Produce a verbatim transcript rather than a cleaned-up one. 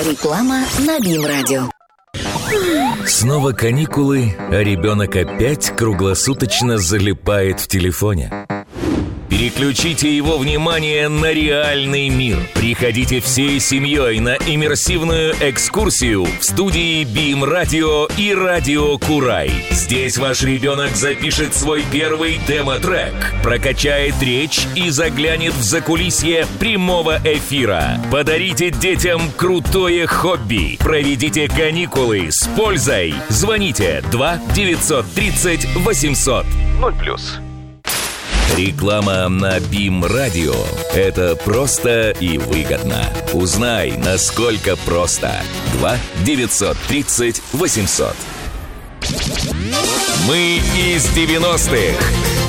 Реклама на БИМ-радио. Снова каникулы, а ребенок опять круглосуточно залипает в телефоне. Переключите его внимание на реальный мир. Приходите всей семьей на иммерсивную экскурсию в студии БИМ-радио и Радио Курай. Здесь ваш ребенок запишет свой первый демо-трек, прокачает речь и заглянет в закулисье прямого эфира. Подарите детям крутое хобби. Проведите каникулы с пользой. Звоните два девятьсот тридцать восемьсот. ноль плюс. Реклама на БИМ-радио – это просто и выгодно. Узнай, насколько просто. два девятьсот тридцать восемьсот. Мы из девяностых.